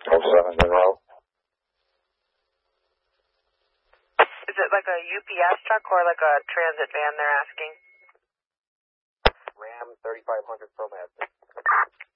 07 Monroe. Is it like a UPS truck or like a transit van they're asking? Ram 3500 Pro Master.